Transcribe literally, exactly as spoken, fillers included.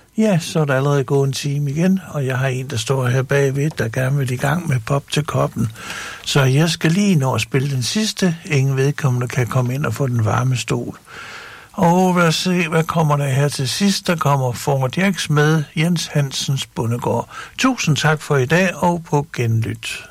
Ja, så er der allerede gået en time igen, og jeg har en, der står her bagved, der gerne vil i gang med Pop til Koppen. Så jeg skal lige nå at spille den sidste. Ingen vedkommende kan komme ind og få den varme stol. Og lad os se, hvad kommer der her til sidst? Der kommer Ford Jacks med Jens Hansens Bondegård. Tusind tak for i dag, og på genlyt.